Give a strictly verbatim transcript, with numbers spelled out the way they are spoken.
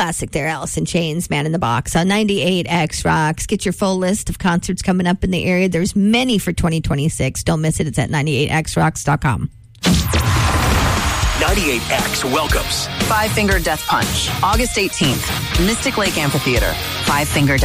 classic there, Alice in Chains, Man in the Box on ninety-eight X Rocks. Get your full list of concerts coming up in the area. There's many for twenty twenty-six. Don't miss it. It's at ninety-eight x rocks dot com. ninety-eight X welcomes Five Finger Death Punch, August eighteenth, Mystic Lake Amphitheater. Five Finger